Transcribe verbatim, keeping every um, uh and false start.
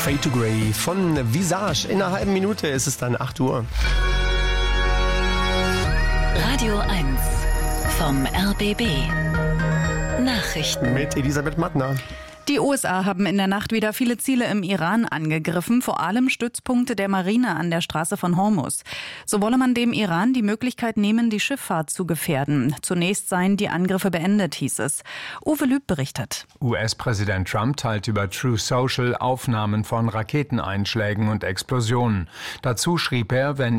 Fade to Grey von Visage. In einer halben Minute ist es dann acht Uhr. Radio eins vom R B B. Nachrichten mit Elisabeth Mattner. Die U S A haben in der Nacht wieder viele Ziele im Iran angegriffen, vor allem Stützpunkte der Marine an der Straße von Hormuz. So wolle man dem Iran die Möglichkeit nehmen, die Schifffahrt zu gefährden. Zunächst seien die Angriffe beendet, hieß es. Uwe Lüb berichtet. U S-Präsident Trump teilt über Truth Social Aufnahmen von Raketeneinschlägen und Explosionen. Dazu schrieb er, wenn